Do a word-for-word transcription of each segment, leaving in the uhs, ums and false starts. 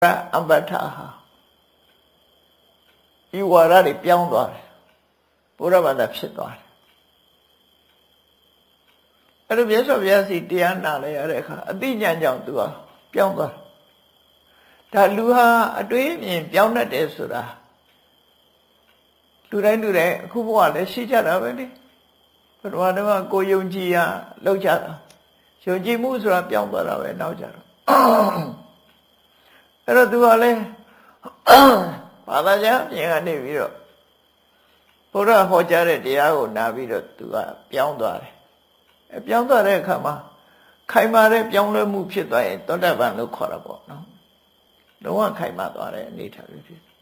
အပ္ပထဟာဤဝါဒတွေပြောင်းသွားတယ်ဘုရားဘာသာဖြစ်သွားတယ်အဲ့လိုမြတ်စွာဘုရားစီတရားနာလဲရတဲ့အခါအသိဉာဏ်ကြောင့်သူကပြောင်းသွားဒါလူဟာအတွေးအမြင်ပြောင်းတတ်တယ်ဆိုတာလူတိုင်းလူတိုင်းအခုဘဝလည်းရှိကြတာပဲလေဘုရားတော်ကကိုယုံကြည်ရလောက်ကြတာယုံကြည်မှုဆိုတာပြောင်းသွားတာပဲနောက်ကြတော့အဲ့တော့သူကလည်းဘာသာကြားပြင်ကနေပြီးတော့ဘုရားဟောကြားတဲ့တရားကိုနာပြီးတော့သူကပြောင်းသွားတယ်အဲပြောင်းသွားတဲ့အခါမှာခိုင်မာတဲ့ပြောင်းလဲမှုဖြစ်သွားရင်သောတာပန်လို့ခေါ်တာပေါ့နော်လုံးဝခိုင်မာသွားတဲ့အနေထားမျိုးဖြစ်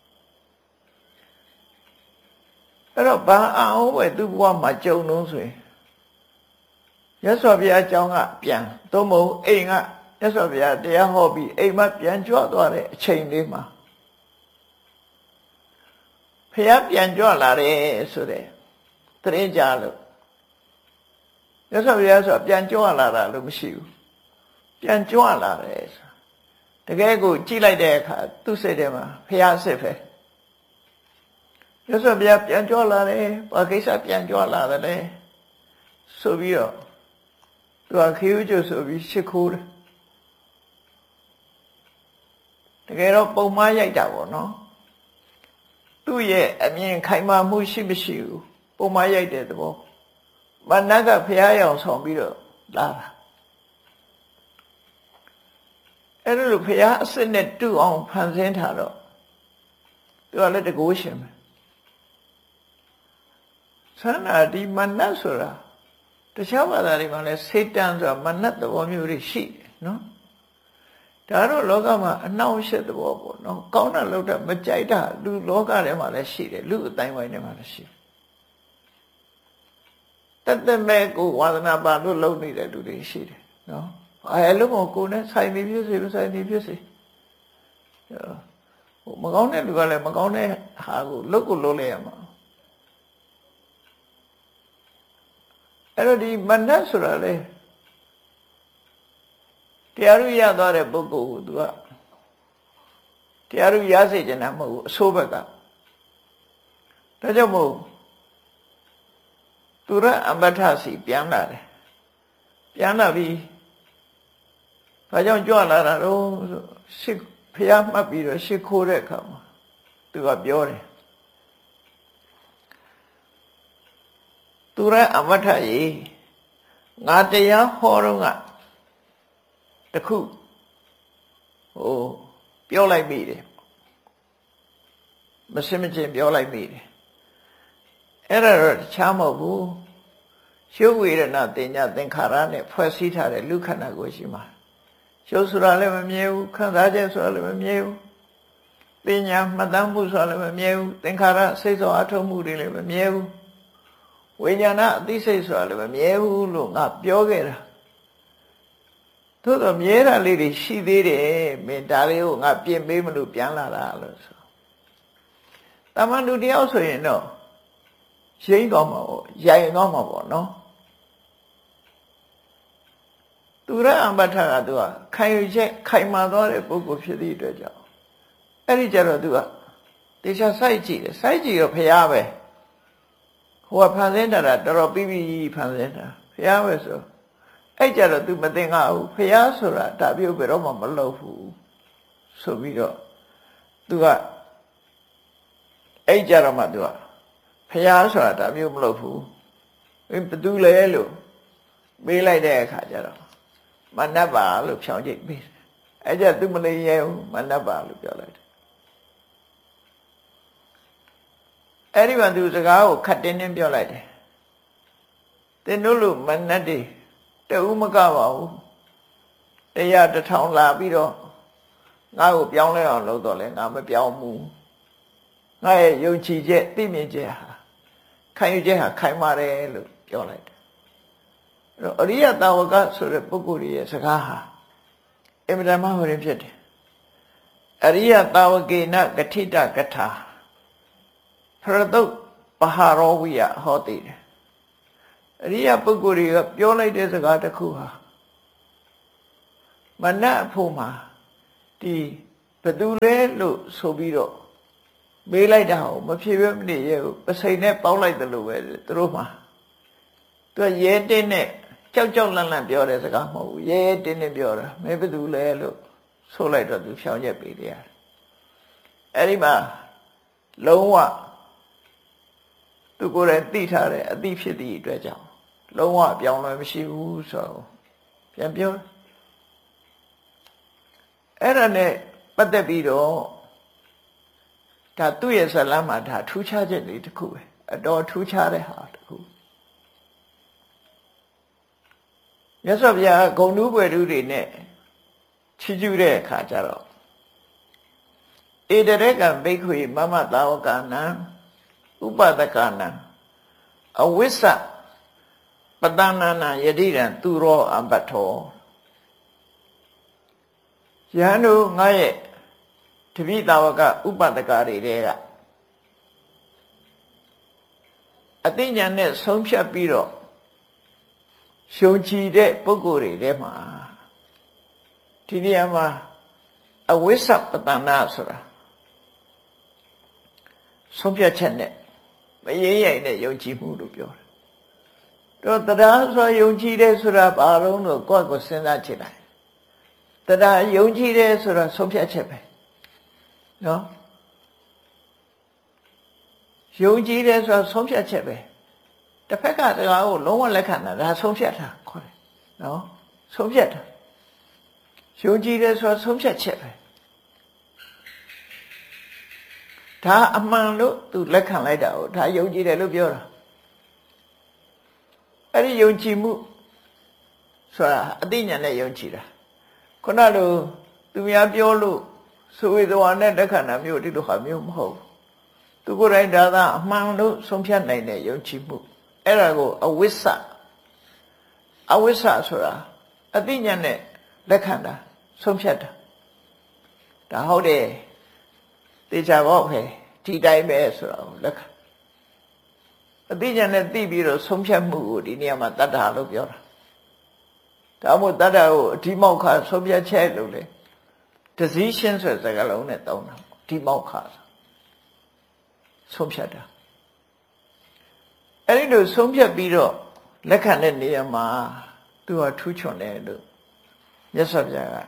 အဲ့တော့ဘာအောင်ပဲသူ့ဘဝမှာကြုံလို့ဆိုရင်ရသော်ဘုရားအကြောင်းကပြန်သို့မဟုတ်အိမ်ကရသော်ဘုရားတရားဟောပြီးအိမ်မှာပြန်ကြွသွားတဲ့အချိန်လေးမှာဘုရားပြန်ကြွလာတယ်ဆိုတဲ့သတိကြလို့ရသော်ဘုရားဆိုပြန်ကြွလာတာလို့မရှိဘူးပြန်ကြွလာတယ်ဆိုတကယ်ကိုကြည့်လိုက်တဲ့အခါသူ့စိတ်ထဲမှာဘုရားစစ်ပဲရသော်ဘုရားပြန်ကြွလာတယ်ဘာကိစ္စပြန်ကြွလာတယ်လဲဆိုပြီးတော့သူကခေယုကျဆိုပြီးရှ िख ိုးတယ်တကယ်တော့ပုံမှားရိုက်တာပေါ့နော်သူ့ရဲ့အမြင်ခိုင်မာမှုရှိမရှိဘူးပုံမှားရိုက်တဲ့သဘောမနတ်ကဖျားရောင်ဆောင်ပြီးတော့လာတာအဲ့လိုဖျားအစ်စ်နဲ့တူအောင်ဖန်ဆင်းထားတော့သူကလည်းတကိုးရှင်ပဲဆန္ဒဒီမနတ်ဆိုတာတခြားဘာသာတွေမှာလည်းစေတန်ဆိုတာမနတ်သဘောမျိုးတွေရှိတယ်နော်ဒါတော့လောကမှာအနှောင့်အယှက်သဘောပေါ့နော်ကောင်းတာလုပ်တာမကြိုက်တာလူလောကထဲမှာလည်းရှိတယ်လူအတိုင်းဝိုင်းထဲမှာလည်းရှိတယ်တသက်မဲ့ကိုဝါသနာပါလို့လုပ်နေတဲ့လူတွေရှိတယ်နော်အဲလိုမျိုးကိုနဲ့ဆိုင်ပြီးဖြစ်စေမဆိုင်ပြီးဖြစ်စေဟိုမကောင်းတဲ့လူကလည်းမကောင်းတဲ့ဟာကိုလုပ်ကိုလုပ်လိုက်ရမှာအဲ့တော့ဒီမနတ်ဆိုတာလေတရားရရသွားတဲ့ပုဂ္ဂိုလ်ကိုသူကတရားရရစေချင်တာမဟုတ်ဘူးအဆိုးဘက်ကဒါကြောင့်မို့သူရအမ္ပထစီပြန်လာတယ်ပြန်လာပြီးဘာကြောင့်ကြွလာတာတော့ရှစ်ဖျားမှတ်ပြီးတော့ရှ िख ိုးတဲ့အခါမှာသူကပြောတယ်သူရအမ္ပထရေငါတရားဟောတော့ကတခုဟိုပြောလိုက်မိတယ်မစင်မချင်းပြောလိုက်မိတယ်အဲ့ဒါတော့တခြားမဟုတ်ဘူးရှုပ်ဝေဒနာတင်ညာသင်္ခါရနဲ့ဖွဲ့စည်းထားတဲ့လူခန္ဓာကိုယ်ရှိမှာရှုပ်ဆိုတာလည်းမမြဲဘူးခံစားချက်ဆိုတာလည်းမမြဲဘူးတင်ညာမှတ်သားမှုဆိုတာလည်းမမြဲဘူးသင်္ခါရစိတ်ဆောအထုံးမှုတွေလည်းမမြဲဘူးဝိညာဏအသိစိတ်ဆိုတာလည်းမမြဲဘူးလို့ငါပြောခဲ့တာသို့တော့မြဲတာလေးတွေရှိသေးတယ်မင်းဒါလေးကိုငါပြင်ပေးမလို့ပြန်လာတာလို့ဆိုတမန်လူတယောက်ဆိုရင်တော့ရိမ့်တော့မှာပေါ့ရိုင်တော့မှာပေါ့နော်သူရအမ္ပထကသူကခိုင်ချက်ခိုင်မာသွားတဲ့ပုဂ္ဂိုလ်ဖြစ်သည့်အတွက်ကြောင့်အဲ့ဒီကြတော့သူကတေချာစိုက်ကြည့်တယ်စိုက်ကြည့်တော့ဖျားပဲဟိုကဖန်ဆင်းတာတော်တော်ပြီးပြီးဖန်ဆင်းတာဖျားပဲဆိုအဲ့ကြတော့ तू မသိငါဘူးဖျားဆိုတာဒါပြုတ်ဘယ်တော့မှမလုပ်ဘူးဆိုပြီးတော့ तू ကအဲ့ကြတော့မှ तू ကဖျားဆိုတာဒါပြုတ်မလုပ်ဘူးဘယ်သူလဲလို့မေးလိုက်တဲ့အခါကျတော့မနတ်ပါလို့ဖြောင်းကြည့်ပြီးအဲ့ကြ तू မလေးရဲဘူးမနတ်ပါလို့ပြောလိုက်တယ်အဲ့ဒီမှာ तू စကားကိုခတ်တင်းတင်းပြောလိုက်တယ်တင်တို့လို့မနတ်တွေတဦးမကပါဘူးတရားတစ်ထောင်လာပြီးတော့ငါ့ကိုပြောင်းလဲအောင်လုပ်တော့လဲငါမပြောင်းဘူးငါရဲ့ယုံကြည်ချက်သိမြင်ချက်ဟာခံယူချက်ဟာခိုင်မာတယ်လို့ပြောလိုက်တယ်အဲ့တော့အရိယတာဝကဆိုတဲ့ပုဂ္ဂိုလ်ရဲ့စကားဟာအမြဲတမ်းဟောရင်ဖြစ်တယ်အရိယတာဝကေနဂဋိတကထာဖရတုတ်ပဟာရောဝိယဟောတည်တယ်အရိယပုဂ္ဂိုလ်တွေကပြောလိုက်တဲ့စကားတစ်ခုဟာမနတ်အဖို့မှာဒီဘယ်သူလဲလို့ဆိုပြီးတော့မေးလိုက်တာဟောမဖြစ်ဘဲမနေရဲ့ပစိန်နဲ့ပေါက်လိုက်တယ်လို့ပဲသူတို့မှာသူကရဲတင်းနဲ့ကြောက်ကြောက်လန့်လန့်ပြောတဲ့စကားမဟုတ်ဘူးရဲတင်းနဲ့ပြောတာမင်းဘယ်သူလဲလို့ဆိုလိုက်တော့သူဖြောင်းချက်ပေးတယ်အဲ့ဒီမှာလုံးဝသူကိုယ်တိုင်သိထားတဲ့အသိဖြစ်သည့်အတွက်ကြောင့်လုံးဝပြောင်းလဲမရှိဘူးဆိုတော့ပြန်ပြောအဲ့ဒါနဲ့ပတ်သက်ပြီးတော့ဒါသူ့ရဲ့ဇလန်းမှာဒါထူးခြားချက်လေးတစ်ခုပဲအတော်ထူးခြားတဲ့ဟာတစ်ခုမြတ်စွာဘုရားဂုဏ်တူးပွေတူးတွေနဲ့ချီးကျူးတဲ့အခါကျတော့ဧတရေကဘိက္ခွေမမသာဝကနံဥပဒကနံအဝိစ္စပတဏနာယတိရံသူရောအဘတ်ထောယဟန်တို့ငါရဲ့တပိသာဝကဥပဒကတွေတဲကအသိဉာဏ်နဲ့ဆုံးဖြတ်ပြီးတော့ရှုံချီတဲ့ပုဂ္ဂိုလ်တွေထဲမှာဒီနေရာမှာအဝိစ္စပတဏဆိုတာဆုံးဖြတ်ချက်နဲ့မရေရိုက်တဲ့ယုံကြည်မှုလို့ပြောတယ်တော့တရားဆိုယုံကြည်တယ်ဆိုတာဘာလို့လို့ကိုယ့်ကိုစဉ်းစားကြည့်လိုက်တရားယုံကြည်တယ်ဆိုတာဆုံးဖြတ်ချက်ပဲနော်ယုံကြည်တယ်ဆိုတာဆုံးဖြတ်ချက်ပဲတစ်ဖက်ကတရားကိုလုံးဝလက်ခံတာဒါဆုံးဖြတ်တာခေါ်တယ်နော်ဆုံးဖြတ်တာယုံကြည်တယ်ဆိုတာဆုံးဖြတ်ချက်ပဲဒါအမှန်လို့သူလက်ခံလိုက်တာကိုဒါယုံကြည်တယ်လို့ပြောတာအဲ့ဒီယုံကြည်မှုဆိုတာအသိဉာဏ်နဲ့ယုံကြည်တာခုနလိုသူများပြောလို့ဆိုဝေသွားနဲ့လက်ခံတာမျိုးဒီလိုဟာမျိုးမဟုတ်သူကိုယ်တိုင်ဒါသာအမှန်လို့ဆုံးဖြတ်နိုင်တဲ့ယုံကြည်မှုအဲ့ဒါကိုအဝိစ္စအဝိစ္စဆိုတာအသိဉာဏ်နဲ့လက်ခံတာဆုံးဖြတ်တာဒါဟုတ်တယ်တေချာပေါ့ပဲဒီတိုင်းပဲဆိုတော့လက်ခံအသိဉာဏ်နဲ့သိပြီးတော့ဆုံးဖြတ်မှုကိုဒီနေရာမှာတတ္ထာလို့ပြောတာဒါမို့တတ္ထာကိုအဓိမောက္ခဆုံးဖြတ်ချက်လို့လေ decision ဆိုတဲ့စကားလုံးနဲ့သုံးတာဒီမောက္ခဆုံးဖြတ်တာအဲ့ဒီလိုဆုံးဖြတ်ပြီးတော့လက်ခံတဲ့နေရာမှာသူကထူးချွန်တယ်လို့မြတ်စွာဘုရားက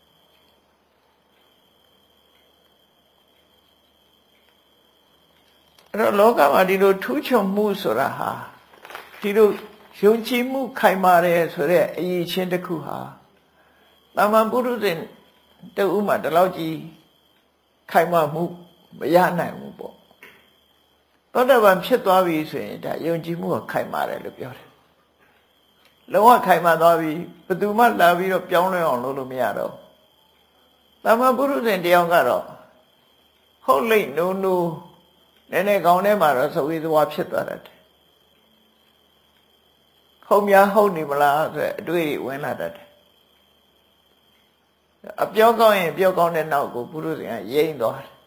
အဲ့တော့လောကမှာဒီလိုထူးချွန်မှုဆိုတာဟာဒီလိုယုံကြည်မှုခိုင်မာတယ်ဆိုတဲ့အရေးချင်းတစ်ခုဟာတာမန်ပုရုဇဉ်တူဥမှာဒီလောက်ကြီးခိုင်မာမှုမရနိုင်ဘူးပေါ့သောတာပန်ဖြစ်သွားပြီဆိုရင်ဒါယုံကြည်မှုကခိုင်မာတယ်လို့ပြောတယ်လုံးဝခိုင်မာသွားပြီဘယ်သူမှလာပြီးတော့ပြောင်းလဲအောင်လုပ်လို့မရတော့တာမန်ပုရုဇဉ်တယောက်ကတော့ဟုတ်လိမ့်နိုးနိုးနည်းနည်းကောင်းထဲမှာတော့သဝေသဝါဖြစ်သွားတယ်ဟုတ်များဟုတ်နေမလားဆိုအတွေ့အဝင်လာတတ်တယ်အပြောကောင်းရင်ပြောကောင်းတဲ့နောက်ကိုပုရုဇဉ်ကရိမ့်သွားတယ်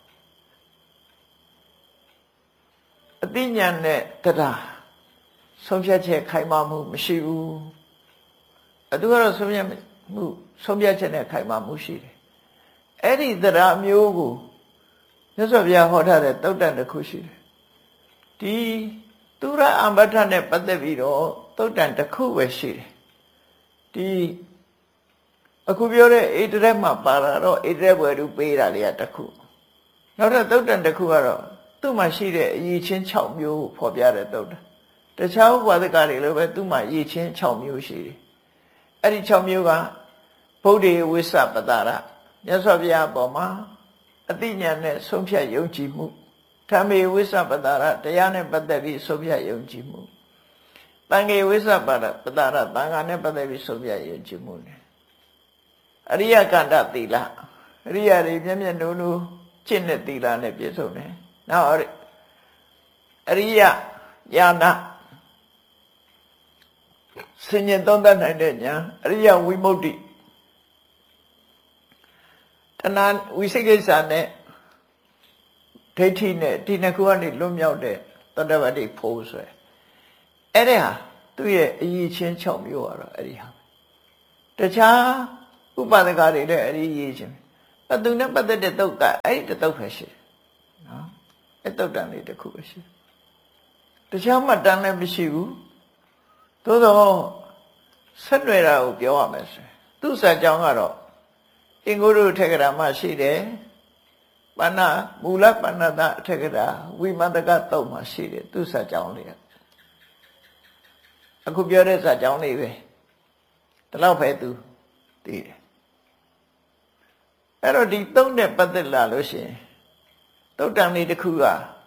အသိဉာဏ်နဲ့တရားဆုံးဖြတ်ချက်ခိုင်မာမှုမရှိဘူးအတူကတော့ဆုံးဖြတ်မှုဆုံးဖြတ်ချက်နဲ့ခိုင်မာမှုရှိတယ်အဲ့ဒီတရားမျိုးကိုမြတ်စွာဘုရားဟောထားတဲ့သုတ်တန်တစ်ခုရှိတယ်ဒီသူရအမ္ပထနဲ့ပတ်သက်ပြီးတော့သုတ်တန်တစ်ခုပဲရှိတယ်ဒီအခုပြောတဲ့ဣတရက်မှာပါတာတော့ဣတရက်ဘွယ်သူပေးတာလေးကတစ်ခုနောက်တော့သုတ်တန်တစ်ခုကတော့သူ့မှာရှိတဲ့အရည်ချင်း၆မျိုးကိုဖော်ပြတဲ့သုတ်တန်တခြားဥပဒကတွေလည်းပဲသူ့မှာအရည်ချင်း၆မျိုးရှိတယ်အဲ့ဒီ၆မျိုးကဗုဒ္ဓေဝိသပတရမြတ်စွာဘုရားအပေါ်မှာအသိဉာဏ်နဲ့ဆုံးဖြတ်ယုံကြည်မှုဓမ္မေဝိသပတရတရားနဲ့ပတ်သက်ပြီးဆုံးဖြတ်ယုံကြည်မှုတန်ခေဝိသပတရပတရသံဃာနဲ့ပတ်သက်ပြီးဆုံးဖြတ်ယုံကြည်မှုနဲ့အရိယကန္တသီလအရိယတွေမျက်မျက်နှိုးနှိုးကျင့်တဲ့သီလနဲ့ပြည့်စုံတယ်နောက်အရိယညာနာစဉ္ညာသုံးသပ်နိုင်တဲ့ညာအရိယဝိမု ക്തി တဏှာဝိသိကိစ္စနဲ့ဒိဋ္ဌိနဲ့ဒီနှစ်ခုကနေလွတ်မြောက်တဲ့သတ္တဝတ္တိဖို့ဆိုရယ်အဲ့ဒါဟာသူ့ရဲ့အရည်ချင်း၆မျိုးကတော့အဲ့ဒီဟာတခြားဥပဒကတွေလည်းအဲ့ဒီရည်ချင်းတအတူနဲ့ပတ်သက်တဲ့တုတ်ကအဲ့ဒီတုတ်ပဲရှိနော်အဲ့တုတ်တန်လေးတစ်ခုပဲရှိတခြားမှတန်လည်းမရှိဘူးသို့တော့ဆက်လွယ်တာကိုပြောရမယ်ဆိုသူ့စာကြောင်းကတော့အင်္ဂုတ္တထေကရာမှရှိတယ်ပဏ္ဏမူလပဏ္ဏတထေကရာဝိမန္တကတုတ်မှရှိတယ်သူ့စာကြောင်းလေးအခုပြောတဲ့စာကြောင်းလေးပဲဒီလောက်ပဲသူသိတယ်အဲ့တော့ဒီတုတ်နဲ့ပတ်သက်လာလို့ရှိရင်တုတ်တန်လေးတစ်ခုက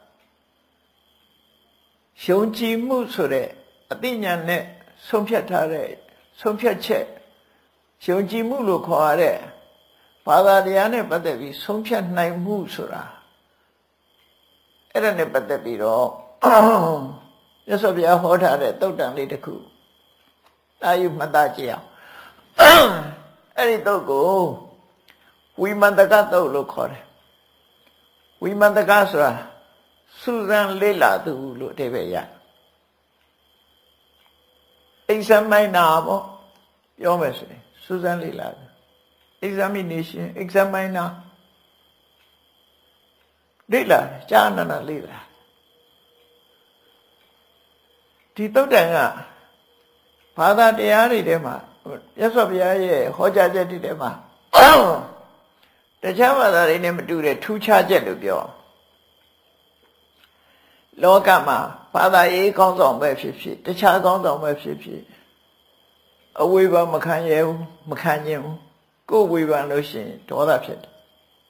ယုံကြည်မှုဆိုတဲ့အသိဉာဏ်နဲ့ဆုံးဖြတ်ထားတဲ့ဆုံးဖြတ်ချက်ယုံကြည်မှုလို့ခေါ်ရတဲ့ဘာသာတရားနဲ့ပတ်သက်ပြီးဆုံးဖြတ်နိုင်မှုဆိုတာအဲ့ဒါနဲ့ပတ်သက်ပြီးတော့မြတ်စွာဘုရားဟောထားတဲ့တုတ်တန်လေးတစ်ခုတာယူမှတ်သားကြည့်အောင်အဲ့ဒီတုတ်ကိုဝိမန္တကတုတ်လို့ခေါ်တယ်ဝိမန္တကဆိုတာစူဇန်လေးလာသူလို့အဓိပ္ပာယ်ရ examiner ပေါ့ပြောမယ်ဆိုရင်စူဇန်လေးလာ examination examiner လေးလာကြာနာနာလေးလာဒီတုတ်တန်ကဘာသာတရားတွေထဲမှာမြတ်စွာဘုရားရဲ့ဟောကြားချက်တွေထဲမှာတခြားဘာသာတွေနဲ့မတူတဲ့ထူးခြားချက်လို့ပြောလောကမှာဘာသာရေးကောင်းဆောင်ပဲဖြစ်ဖြစ်တခြားကောင်းဆောင်ပဲဖြစ်ဖြစ်အဝေဖန်မခံရဘူးမခံခြင်းဘူးကိုယ်ဝေဖန်လို့ရှိရင်ဒေါသဖြစ်တယ်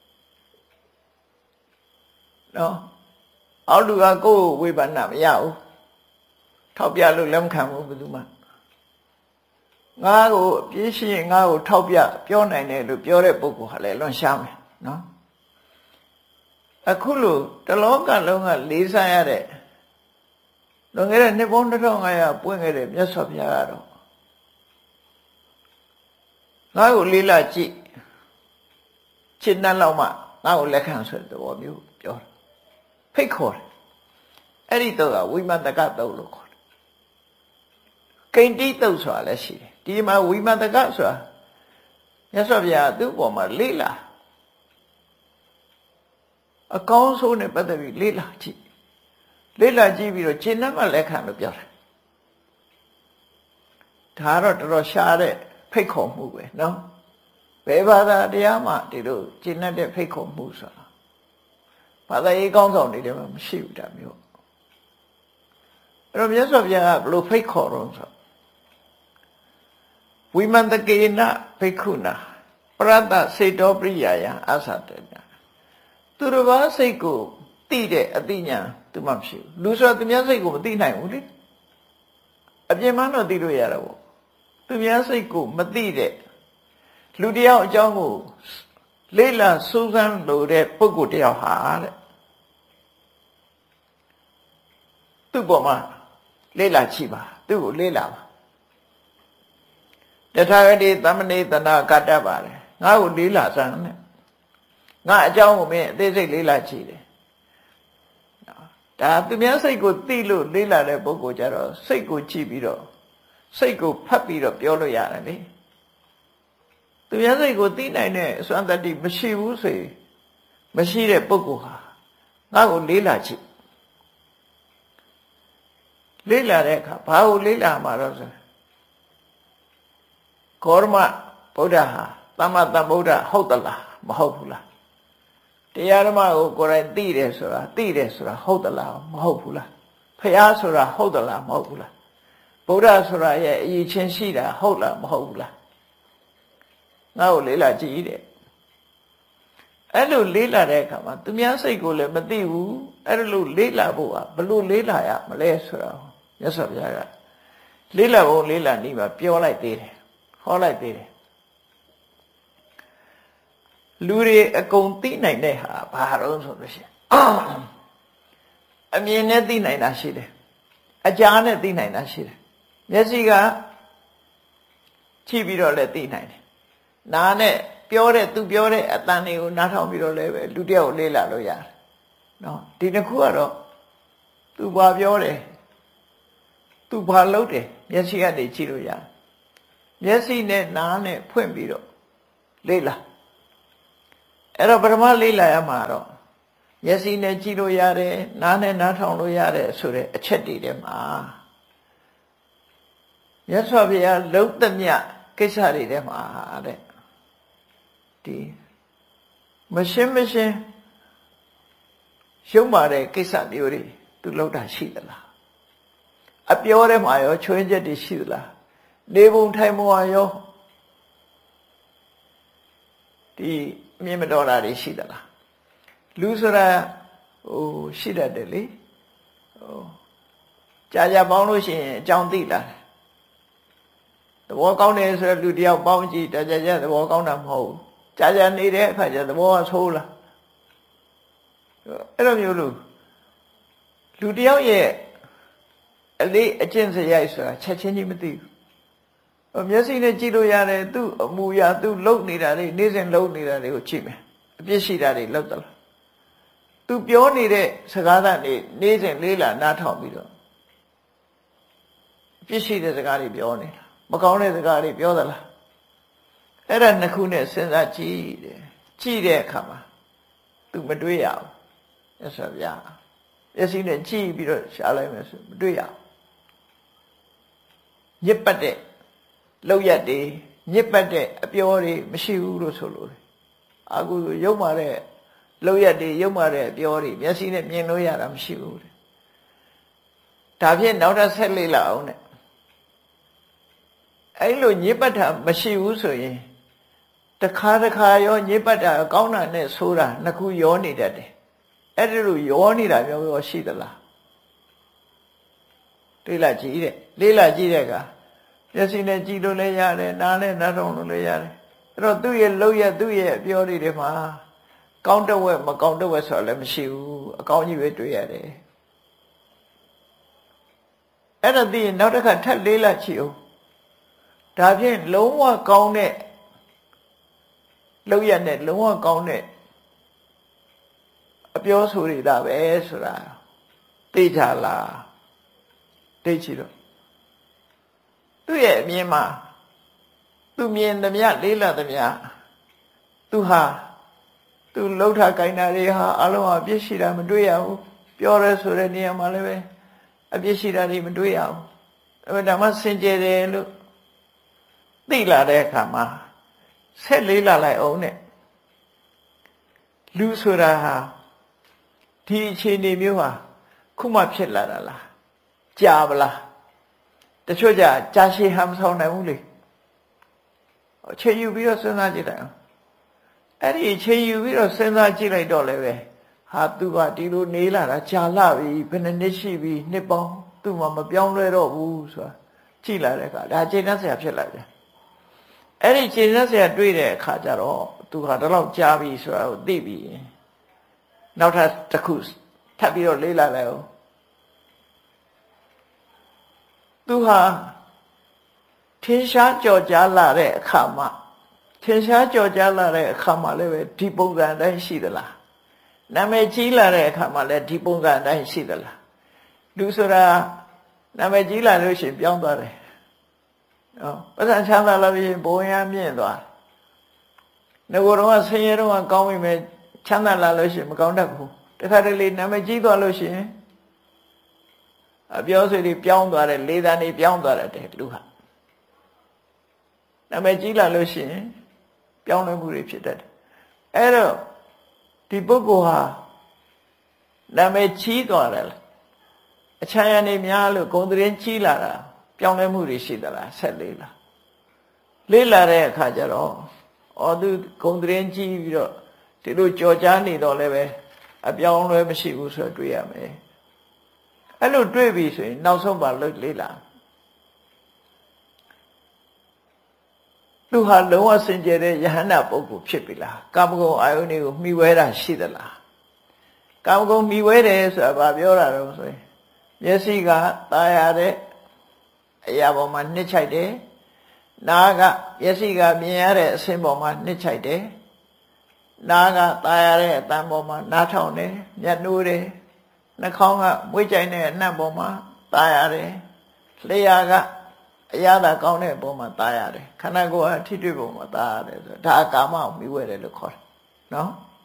နော်အောက်လူကကိုယ်ဝေဖန်တာမရဘူးထောက်ပြလို့လက်မခံဘူးဘယ်သူမှငါ့ကိုအပြည့်ရှိရင်ငါ့ကိုထောက်ပြပြောနိုင်တယ်လို့ပြောတဲ့ပုဂ္ဂိုလ်ဟာလည်းလွန်ရှားမယ်နော်အခုလို့တလောကလုံးကလေးစားရတဲ့လွန်ခဲ့တဲ့နှစ်ပေါင်းတစ်ထောင်ငါးရာပွင့်ခဲ့တဲ့မြတ်စွာဘုရားကတော့ငါ့ကိုလေးလာကြည့်ချစ်နှံ့လောက်မှငါ့ကိုလက်ခံဆိုတဲ့သဘောမျိုးပြောတယ်ဖိတ်ခေါ်တယ်အဲ့ဒီတော့ကဝိမန္တကတုတ်လို့ခေါ်တယ်ကိန္တိတုတ်ဆိုတာလည်းရှိတယ်ဒီမှာဝိမန္တကဆိုတာမြတ်စွာဘုရားသူ့ပေါ်မှာလေးလာအကောင်းဆုံးနဲ့ပတ်သက်ပြီးလေးလာကြည့်လေးလာကြည့်ပြီးတော့ခြေနှက်မှလက်ခံလို့ပြောတယ်ဒါတော့တော်တော်ရှားတဲ့ဖိတ်ခေါ်မှုပဲနော်ဘယ်ဘာသာတရားမှဒီလိုခြေနှက်တဲ့ဖိတ်ခေါ်မှုဆိုတာဘာသာရေးကောင်းဆောင်တွေလည်းမရှိဘူးဒါမျိုးအဲ့တော့မြတ်စွာဘုရားကဘယ်လိုဖိတ်ခေါ်တော့ဆိုဝိမန္တကေနဖိက္ခုနာပရတ္တစေတောပရိယာယအသတေနသူတစ်ပါးစိတ်ကိုသိတဲ့အသိဉာဏ်သူမှမရှိဘူးလူဆိုသူများစိတ်ကိုမသိနိုင်ဘူးလေအပြင်မှတော့သိလို့ရတာပေါ့သူများစိတ်ကိုမသိတဲ့လူတယောက်အကြောင်းကိုလေးလာစူးစမ်းလို့တဲ့ပုဂ္ဂိုလ်တယောက်ဟာတဲ့သူ့ပေါ်မှာလေးလာကြည့်ပါသူ့ကိုလေးလာပါတထာဂတိသမဏေတနာကတ္တပါတယ်ငါ့ကိုလေးလာစမ်းနဲ့ငါအကြောင်းကိုမင်းအသေးစိတ်လေးလာကြည့်တယ်ဒါသူများစိတ်ကိုသိလို့လေးလာတဲ့ပုဂ္ဂိုလ်ကြတော့စိတ်ကိုကြည့်ပြီးတော့စိတ်ကိုဖတ်ပြီးတော့ပြောလို့ရတယ်လေသူများစိတ်ကိုသိနိုင်တဲ့အစွမ်းတတ္တိမရှိဘူးဆိုရင်မရှိတဲ့ပုဂ္ဂိုလ်ဟာငါ့ကိုလေးလာကြည့်လေးလာတဲ့အခါဘာကိုလေးလာမှာတော့ဆိုကောရမဗုဒ္ဓဟာသမ္မာသမ္ဗုဒ္ဓဟုတ်သလားမဟုတ်ဘူးလားတရားဓမ္မကိုကိုယ်တိုင်သိတယ်ဆိုတာသိတယ်ဆိုတာဟုတ်သလားမဟုတ်ဘူးလားဖျားဆိုတာဟုတ်သလားမဟုတ်ဘူးလားဗုဒ္ဓဆိုတာရဲ့အရေးချင်းရှိတာဟုတ်လားမဟုတ်ဘူးလားငါ့ကိုလေးလာကြည့်တဲ့အဲ့လိုလေးလာတဲ့အခါမှာသူများစိတ်ကိုလည်းမသိဘူးအဲ့လိုလေးလာဖို့ကဘလို့လေးလာရမလဲဆိုတော့မြတ်စွာဘုရားကလေးလာဖို့လေးလာနေမှာပြောလိုက်သေးတယ်ဟောလိုက်သေးတယ်လူတွေအကုန်သိနိုင်တဲ့ဟာဘာတော့ဆိုလို့ရှိရင်အမြင်နဲ့သိနိုင်တာရှိတယ်အကြားနဲ့သိနိုင်တာရှိတယ်မျက်စိကကြည့်ပြီးတော့လည်းသိနိုင်တယ်နားနဲ့ပြောတဲ့သူပြောတဲ့အတန်တွေကိုနားထောင်ပြီးတော့လည်းပဲလူတယောက်လေးလာလို့ရတယ်နော်ဒီတစ်ခုကတော့သူဘာပြောတယ်သူဘာလုပ်တယ်မျက်စိကနေကြည့်လို့ရတယ်မျက်စိနဲ့နားနဲ့ဖွင့်ပြီးတော့လေးလာအဲ့တော့ပထမလေးလာရမှာတော့မျက်စိနဲ့ကြည့်လို့ရတယ်နားနဲ့နားထောင်လို့ရတယ်ဆိုတဲ့အချက်တွေထဲမှာမြတ်စွာဘုရားလုံးသမျှကိစ္စတွေထဲမှာတဲ့ဒီမရှင်းမရှင်းရှုံးပါတဲ့ကိစ္စမျိုးတွေသူလောက်တာရှိသလားအပြောထဲမှာရောချွင်းချက်တွေရှိသလားနေပုံထိုင်ပုံရောဒီမြင်မတော်တာတွေရှိသလားလူဆိုတာဟိုရှိတတ်တယ်လေဟိုကြာကြာပေါင်းလို့ရှိရင်အကြောင်းသိလာတယ်သဘောကောင်းတယ်ဆိုတော့လူတယောက်ပေါင်းကြည့်ကြာကြာကြာသဘောကောင်းတာမဟုတ်ဘူးကြာကြာနေတဲ့အခါကျသဘောကဆိုးလာအဲ့လိုမျိုးလို့လူတယောက်ရဲ့အလေးအကျင့်စရိုက်ဆိုတာချက်ချင်းကြီးမသိဘူးမျက်စိနဲ့ကြည့်လို့ရတယ်သူ့အမူအရာသူ့လုံနေတာတွေနေ့စဉ်လုံနေတာတွေကိုကြည့်မယ်အပြစ်ရှိတာတွေလောက်သလားသူပြောနေတဲ့စကားသံတွေနေ့စဉ်လေးလာနားထောင်ပြီးတော့အပြစ်ရှိတဲ့စကားတွေပြောနေတာမကောင်းတဲ့စကားတွေပြောသလားအဲ့ဒါနှစ်ခုနဲ့စဉ်းစားကြည့်တယ်ကြည့်တဲ့အခါမှာသူမတွေးရဘူးအဲ့ဆိုဗျာမျက်စိနဲ့ကြည့်ပြီးတော့ရှားလိုက်မယ်ဆိုမတွေးရဘူးညစ်ပတ်တဲ့လောက်ရက်တွေညစ်ပတ်တဲ့အပြောတွေမရှိဘူးလို့ဆိုလို့အခုရုပ်မာတဲ့လောက်ရက်တွေရုပ်မာတဲ့အပြောတွေမျက်စိနဲ့မြင်လို့ရတာမရှိဘူးတဲ့ဒါဖြင့်နောက်ထပ်ဆက်လေးလာအောင်တဲ့အဲ့လိုညစ်ပတ်တာမရှိဘူးဆိုရင်တခါတခါရောညစ်ပတ်တာကောင်းတာနဲ့ဆိုးတာနှစ်ခုရောနေတတ်တယ်အဲ့ဒီလိုရောနေတာမျိုးရောရှိသလားလေးလာကြည့်တဲ့လေးလာကြည့်တဲ့အခါမျက်စိနဲ့ကြည့်လို့လည်းရတယ်နားနဲ့နားထောင်လို့လည်းရတယ်အဲ့တော့သူ့ရဲ့လောက်ရသူ့ရဲ့အပြောတွေမှာကောင်းတဲ့ဝက်မကောင်းတဲ့ဝက်ဆိုတာလည်းမရှိဘူးအကောင်းကြီးပဲတွေ့ရတယ်အဲ့ဒါသိရင်နောက်တစ်ခါထပ်လေးလာကြည့်အောင်ဒါဖြင့်လုံးဝကောင်းတဲ့လောက်ရနဲ့လုံးဝကောင်းတဲ့အပြောဆိုရတာပဲဆိုတာသိကြလားသိချင်တော့သူ့ရဲ့အမြင်မှာသူမြင်သမျှလေးလာသမျှသူဟာသူလှုပ်ထားကိုင်းတာတွေဟာအလုံးအပြစ်ရှိတာမတွေ့ရဘူးပြောရဲဆိုတဲ့နေရာမှာလည်းပဲအပြစ်ရှိတာတွေမတွေ့ရဘူးအဲ့ဒါမှစင်ကြယ်တယ်လို့သိလာတဲ့အခါမှာဆက်လေးလာလိုက်အောင်နဲ့လူဆိုတာဟာဒီအခြေအနေမျိုးဟာခုမှဖြစ်လာတာလားကြာပလားတချို့ကြကြာရှည်ဟမ်ဆောင်နိုင်ဘူးလေအချိန်ယူပြီးတော့စဉ်းစားကြည့်လိုက်အောင်အဲ့ဒီအချိန်ယူပြီးတော့စဉ်းစားကြည့်လိုက်တော့လည်းပဲဟာသူကဒီလိုနေလာတာကြာလာပြီဘယ်နှစ်နှစ်ရှိပြီနှစ်ပေါင်းသူ့မှာမပြောင်းလဲတော့ဘူးဆိုတာကြည့်လာတဲ့အခါဒါချိန်နှက်စရာဖြစ်လာတယ်အဲ့ဒီချိန်နှက်စရာတွေ့တဲ့အခါကျတော့သူကဒီလောက်ကြာပြီဆိုတာကိုသိပြီနောက်ထပ်တစ်ခုထပ်ပြီးတော့လေးလာလိုက်အောင်သူဟာထင်ရှားကြော်ကြားလာတဲ့အခါမှာထင်ရှားကြော်ကြားလာတဲ့အခါမှာလည်းပဲဒီပုံစံအတိုင်းရှိသလားနာမည်ကြီးလာတဲ့အခါမှာလည်းဒီပုံစံအတိုင်းရှိသလားလူဆိုတာနာမည်ကြီးလာလို့ရှိရင်ပြောင်းသွားတယ်ဟောပဇာချမ်းသာလာပြီးဘုံရမြင့်သွားတယ်ငကိုယ်တော့ဆင်းရဲတော့ကောင်းပြီမဲ့ချမ်းသာလာလို့ရှိရင်မကောင်းတတ်ဘူးတခါတလေနာမည်ကြီးသွားလို့ရှိရင်အပြောဆိုတွေပြောင်းသွားတယ်လေသာနေပြောင်းသွားတယ်လူဟာနာမည်ကြီးလာလို့ရှိရင်ပြောင်းလဲမှုတွေဖြစ်တတ်တယ်အဲ့တော့ဒီပုဂ္ဂိုလ်ဟာနာမည်ကြီးသွားတယ်အချမ်းရနေများလို့ဂုဏ်သတင်းကြီးလာတာပြောင်းလဲမှုတွေရှိသလားဆက်လေးလားလေးလာတဲ့အခါကျတော့အော်သူဂုဏ်သတင်းကြီးပြီးတော့ဒီလိုကြော်ကြားနေတော့လည်းပဲအပြောင်းလဲမရှိဘူးဆိုတော့တွေ့ရမယ်အဲ့လိုတွေ့ပြီဆိုရင်နောက်ဆုံးပါလို့လေးလာသူဟာလုံးဝစင်ကြယ်တဲ့ယဟန္တာပုဂ္ဂိုလ်ဖြစ်ပြီလားကာမဂုဏ်အာယုန်တွေကိုမှီဝဲတာရှိသလားကာမဂုဏ်မှီဝဲတယ်ဆိုတာဘာပြောတာတော့ဆိုရင်မျက်စိကตาရတဲ့အရာပေါ်မှာနှစ်ချိုက်တယ်နားကမျက်စိကမြင်ရတဲ့အဆင်းပေါ်မှာနှစ်ချိုက်တယ်နားကตาရတဲ့အတန်ပေါ်မှာနားထောင်တယ်မျက်နှိုးတယ်နှာခေါင်းကမွေးကြိုင်တဲ့အနံ့ပေါ်မှာตาရတယ်လျှာကအရာသာကောင်းတဲ့အပေါ်မှာตาရတယ်ခန္ဓာကိုယ်ဟာထိတွေ့ပုံမှာตาရတယ်ဆိုဒါကာမကိုမိဝဲတယ်လို့ခေါ်တယ်နော်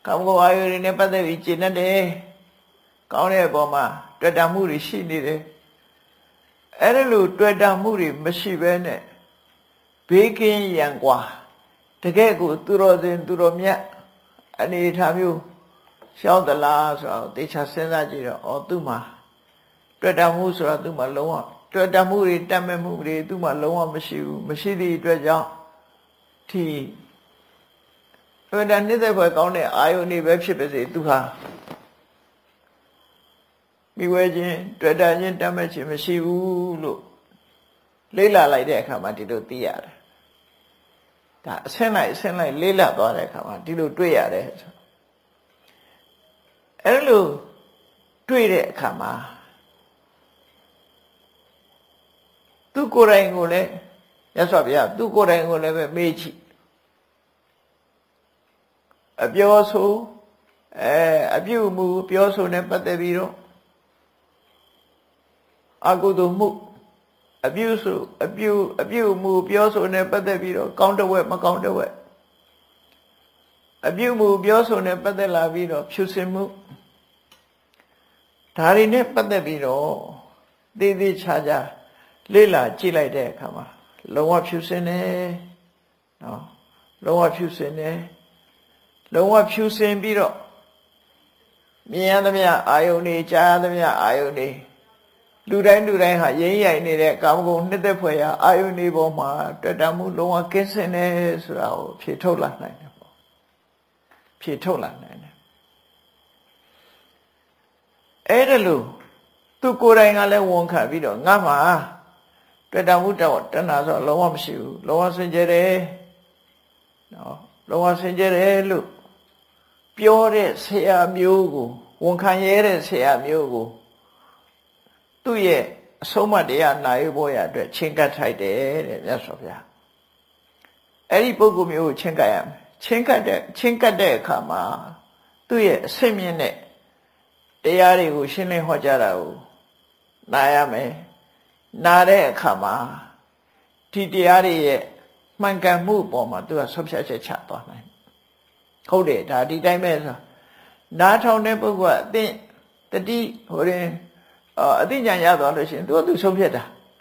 ကာမဂုဏ်အာယုတွေနဲ့ပတ်သက်ပြီးကျင့်တတ်တယ်ကောင်းတဲ့အပေါ်မှာတွေ့တာမှုတွေရှိနေတယ်အဲ့ဒါလို့တွေ့တာမှုတွေမရှိဘဲနဲ့ဘေးကင်းရန်กว่าတကယ်ကိုသူတော်စင်သူတော်မြတ်အနေထားမျိုးရှောင်းသလားဆိုတော့တေချာစဉ်းစားကြည့်တော့ဩသူ့မှာတွေ့တာမှုဆိုတော့သူ့မှာလုံးဝတွေ့တာမှုတွေတတ်မဲ့မှုတွေသူ့မှာလုံးဝမရှိဘူးမရှိသည့်အတွက်ကြောင့်ဒီတွေ့တာနေတဲ့ဘွယ်ကောင်းတဲ့အာယုန်တွေပဲဖြစ်ပါစေသူဟာမိဝဲခြင်းတွေ့တာခြင်းတတ်မဲ့ခြင်းမရှိဘူးလို့လေးလာလိုက်တဲ့အခါမှာဒီလိုသိရတယ်ဒါအဆင်းလိုက်အဆင်းလိုက်လေးလာသွားတဲ့အခါမှာဒီလိုတွေ့ရတယ်အဲ့လိုတွေ့တဲ့အခါမှာသူကိုယ်တိုင်ကိုလည်းရသော်ဗျာသူကိုယ်တိုင်ကိုလည်းပဲမေးကြည့်အပြောဆိုအဲအပြုမှုပြောဆိုနဲ့ပတ်သက်ပြီးတော့အကုသိုလ်မှုအပြုဆိုအပြုအပြုမှုပြောဆိုနဲ့ပတ်သက်ပြီးတော့ကောင်းတဲ့ဝက်မကောင်းတဲ့ဝက်အပြုမှုပြောဆိုနဲ့ပတ်သက်လာပြီးတော့ဖြူစင်မှုဒါတွေနဲ့ပတ်သက်ပြီးတော့သေသေးချာချာလေ့လာကြည့်လိုက်တဲ့အခါမှာလုံးဝဖြူစင်တယ်နော်လုံးဝဖြူစင်တယ်လုံးဝဖြူစင်ပြီးတော့မြင်ရသမျှအာယုန်တွေကြားရသမျှအာယုန်တွေလူတိုင်းလူတိုင်းဟာရင်းရိုင်နေတဲ့ကာမဂုဏ်နှစ်သက်ဖွယ်ရာအာယုန်တွေပေါ်မှာတွေ့တာမှုလုံးဝကင်းစင်တယ်ဆိုတာကိုဖြေထုတ်လာနိုင်တယ်ပေါ့ဖြေထုတ်လာနိုင်တယ်အဲ့ဒါလို့သူကိုယ်တိုင်ကလည်းဝန်ခံပြီးတော့ငါမှာတွေ့တာမှုတော့တဏှာဆိုလုံးဝမရှိဘူးလုံးဝစင်ကြယ်တယ်နော်လုံးဝစင်ကြယ်တယ်လို့ပြောတဲ့ဆရာမျိုးကိုဝန်ခံရတဲ့ဆရာမျိုးကိုသူ့ရဲ့အဆုံးအမတရားနာယူဖို့ရအတွက်ချင်းကပ်ထိုက်တယ်တဲ့မြတ်စွာဘုရားအဲ့ဒီပုဂ္ဂိုလ်မျိုးကိုချင်းကပ်ရမယ်ချင်းကပ်တဲ့ချင်းကပ်တဲ့အခါမှာသူ့ရဲ့အစစ်မြင့်တဲ့တရားတွေကိုရှင်းလင်းဟောကြားတာကိုနားရမယ်နားတဲ့အခါမှာဒီတရားတွေရဲ့မှန်ကန်မှုပေါ်မှာသူကဆွဖြတ်ချက်ချသွားနိုင်ဟုတ်တယ်ဒါဒီတိုင်းပဲဆိုနားထောင်တဲ့ပုဂ္ဂိုလ်ကအသိတတိဟိုရင်အသိဉာဏ်ရသွားလို့ရှိရင်သူကသူဆုံးဖြတ်တာ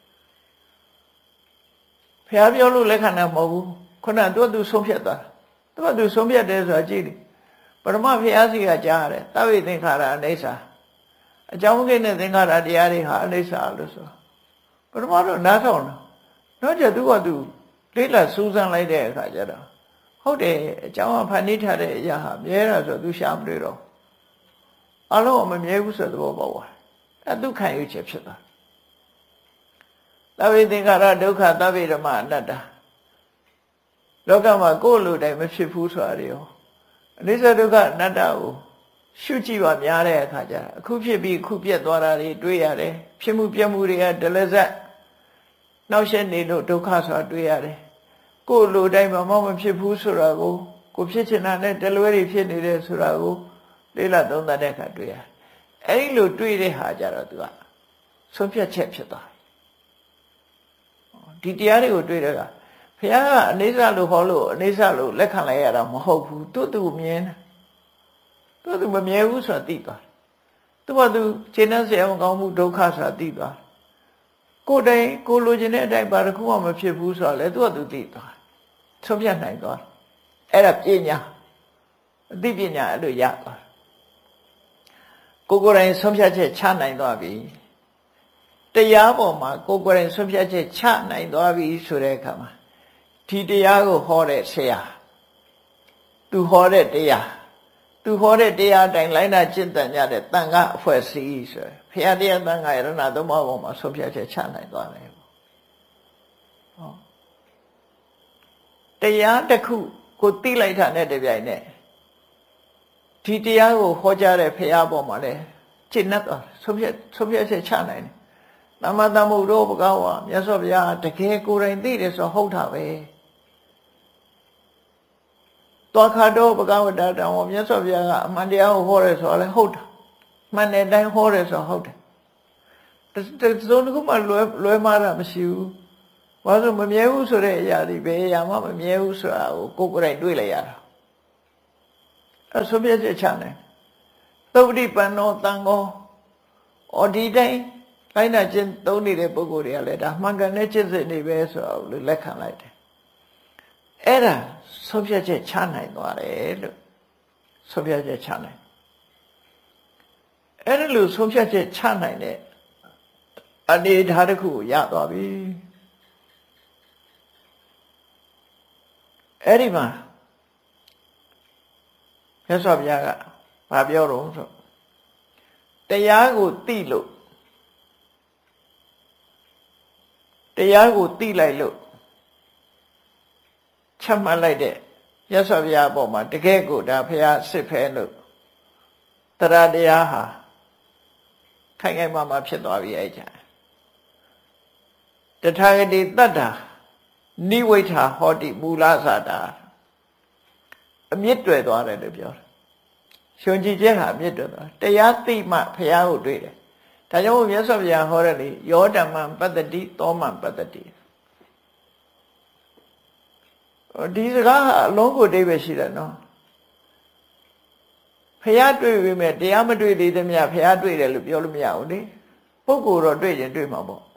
ဖះပြောလို့လက်ခံတာမဟုတ်ဘူးခုနကသူကသူဆုံးဖြတ်သွားသူကသူဆုံးဖြတ်တယ်ဆိုတာကြည့်လေပရမဖះစီကကြားရတယ်သဗ္ဗေသင်္ခါရအနိစ္စအကြောင်းကိနဲ့သင်္ခါရတရားတွေဟာအနိစ္စလို့ဆိုပရမတော့နားထောင်တာတော့ကျသူကသူလေးလာစူးစမ်းလိုက်တဲ့အခါကျတော့ဟုတ်တယ်အကြောင်းကဖန်တီးထားတဲ့အရာဟာမြဲတာဆိုသူရှာမတွေ့တော့အလုံးမမြဲဘူးဆိုတဲ့သဘောပေါက်သွားအဲဒုက္ခရွေးချက်ဖြစ်သွားသဗ္ဗေသင်္ခါရဒုက္ခသဗ္ဗေဓမ္မအနတ္တလောကမှာကိုယ်လိုတိုင်းမဖြစ်ဘူးဆိုတာတွေရောအနိစ္စဒုက္ခအနတ္တကိုရှုကြည့်ပါများတဲ့အခါကျတော့အခုဖြစ်ပြီးအခုပြတ်သွားတာတွေတွေ့ရတယ်ဖြစ်မှုပြတ်မှုတွေကဒလဇက်နောက်ဆက်နေလို့ဒုက္ခဆိုတာတွေ့ရတယ်ကိုယ်လိုတိုင်းမမောမဖြစ်ဘူးဆိုတာကိုကိုဖြစ်ချင်တာနဲ့တလွဲတွေဖြစ်နေတယ်ဆိုတာကိုလေးလာသုံးသပ်တဲ့အခါတွေ့ရတယ်အဲ့ဒီလိုတွေ့တဲ့ဟာကြတော့သူကဆုံးဖြတ်ချက်ဖြစ်သွားဒီတရားတွေကိုတွေ့တဲ့ကဘုရားကအနိစ္စလို့ဟောလို့အနိစ္စလို့လက်ခံလိုက်ရတာမဟုတ်ဘူးသူ့သူမြင်သူ့သူမမြဲဘူးဆိုတာသိသွားသူကသူခြေနှံ့ဆရာမကောင်းမှုဒုက္ခဆိုတာသိသွားကိုယ်တိုင်ကိုလိုချင်တဲ့အတိုင်းဘာတစ်ခုမှမဖြစ်ဘူးဆိုတာလေသူကသူသိသွားဆုံးဖြတ်နိုင်သွားအဲ့ဒါပညာအသိပညာအဲ့လိုရသွားကိုကိုယ်တိုင်ဆုံးဖြတ်ချက်ချနိုင်သွားပြီတရားပေါ်မှာကိုကိုယ်တိုင်ဆုံးဖြတ်ချက်ချနိုင်သွားပြီဆိုတဲ့အခါမှာဒီတရားကိုဟောတဲ့ဆရာသူဟောတဲ့တရားသူဟောတဲ့တရားတိုင်းလိုက်နာကျင့်တန်ကြတဲ့တန်ခါအဖွဲ့အစည်းဆိုရယ်ဘုရားတရားတန်ခါရဏသုံးပါးပေါ်မှာဆုံးဖြတ်ချက်ချနိုင်သွားတယ်ဟောတရားတစ်ခုကိုသိလိုက်တာနဲ့တပြိုင်နက်ဒီတရားကိုဟောကြားတဲ့ဘုရားပေါ်မှာလည်းကျင့်တတ်သွားဆုံးဖြတ်ဆုံးဖြတ်ချက်ချနိုင်တယ်သမ္မာသမ္ဗုဒ္ဓဘဂဝါမြတ်စွာဘုရားတကယ်ကိုယ်တိုင်သိတယ်ဆိုဟုတ်တာပဲတောခါတော့ဘဂဝတာတောင်မြတ်စွာဘုရားကအမှန်တရားကိုဟောတယ်ဆိုတော့လည်းဟုတ်တာမှန်တဲ့အတိုင်းဟောတယ်ဆိုတော့ဟုတ်တယ်တစုံတစ်ခုမှလွဲလွဲမှားတာမရှိဘူးဘာလို့မမြဲဘူးဆိုတဲ့အရာဒီဘယ်အရာမှမမြဲဘူးဆိုတာကိုကိုယ်ကိုယ်တိုင်တွေ့လိုက်ရတာအဆုံးဖြတ်ချက်ချနိုင်သုပ္ပတိပန္နောတန်ကောဩဒီတိုင်းလိုက်နာကျင့်သုံးနေတဲ့ပုဂ္ဂိုလ်တွေကလည်းဒါမှန်ကန်တဲ့ကျင့်စဉ်တွေပဲဆိုတော့လက်ခံလိုက်တယ်အဲ့ဒါဆုံးဖြတ်ချက်ချနိုင်သွားတယ်လို့ဆုံးဖြတ်ချက်ချနိုင်အဲ့ဒါလို့ဆုံးဖြတ်ချက်ချနိုင်တဲ့အနေအထားတစ်ခုကိုရသွားပြီအဲ့ဒီမှာမြတ်စွာဘုရားကဘာပြောတော့ဆိုတရားကိုသိလို့တရားကိုသိလိုက်လို့ချမှတ်လိုက်တဲ့မြတ်စွာဘုရားအပေါ်မှာတကယ်ကိုဒါဘုရားစစ်ဖဲလို့တရားတရားဟာခိုင်ခိုင်မာမာဖြစ်သွားပြီအဲ့ကြတထာဂတိတတ္တာနိဝိထာဟောတိမူလသတာအမြင့်တွေ့သွားတယ်လို့ပြောတယ်ရှင်ကြည်ကျက်ဟာအမြင့်တွေ့သွားတရားသိမှဘုရားကိုတွေ့တယ်ဒါကြောင့်မြတ်စွာဘုရားဟောတယ်လေယောဓမ္မံပတ္တတိသောမံပတ္တတိဒီစကားအလုံးကိုအဓိပ္ပာယ်ရှိတယ်နော်ဘုရားတွေ့ပြီမဲ့တရားမတွေ့သေးသမျှဘုရားတွေ့တယ်လို့ပြောလို့မရဘူးလေပုဂ္ဂိုလ်တော့တွေ့ရင်တွေ့မှာပေါ့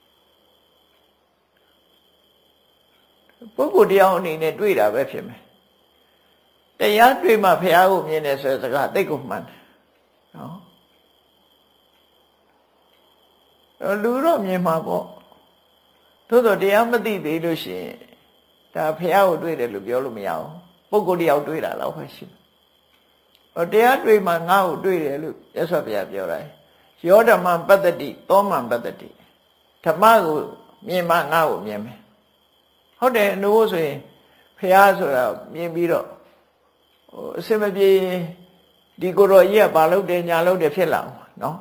ပုဂ္ဂိုလ်တရားအနေနဲ့တွေ့တာပဲဖြစ်မယ်တရားတွေ့မှဘုရားကိုမြင်တယ်ဆိုတဲ့စကားသိကိုမှန်တယ်နော်လူတော့မြင်မှာပေါ့သို့တော့တရားမသိသေးလို့ရှိရင်ဒါဘုရားကိုတွေ့တယ်လို့ပြောလို့မရအောင်ပုဂ္ဂိုလ်တရားတွေ့တာတော့ပဲရှိတယ်တရားတွေ့မှငါ့ကိုတွေ့တယ်လို့ရသော်ဘုရားပြောတယ်ယောဓမ္မပတ္တတိသောမံပတ္တတိဓမ္မကိုမြင်မှငါ့ကိုမြင်မယ်ဟုတ်တယ်အနိုးဆိုရင်ဘုရားဆိုတာမြင်ပြီးတော့ဟိုအစမပြေဒီကိုယ်တော်ကြီးကဘာလုပ်တယ်ညာလုပ်တယ်ဖြစ်လာအောင်နော်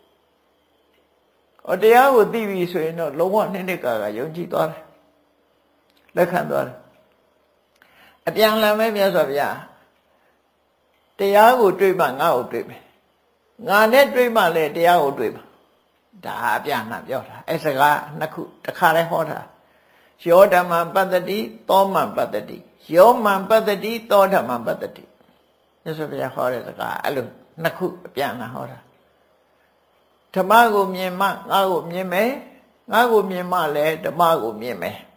ဟောတရားကိုသိပြီဆိုရင်တော့လုံးဝနှစ်နှစ်ကာကယုံကြည်သွားတယ်လက်ခံသွားတယ်အပြန်လမ်းပဲမြတ်စွာဘုရားတရားကိုတွေ့မှငါ့ကိုတွေ့မယ်ငါနဲ့တွေ့မှလည်းတရားကိုတွေ့မှာဒါအပြန်လှန်ပြောတာအဲစကားနှစ်ခုတစ်ခါတည်းဟောတာယောဓမ္မပတ္တတိသောမံပတ္တတိယောမံပတ္တတိသောဓမ္မပတ္တတိမြတ်စွာဘုရားဟောတဲ့စကားအဲ့လိုနှစ်ခုအပြန်လှန်ဟောတာဓမ္မကိုမြင်မှငါ့ကိုမြင်မယ်ငါ့ကိုမြင်မှလည်းဓမ္မကိုမြင်မယ်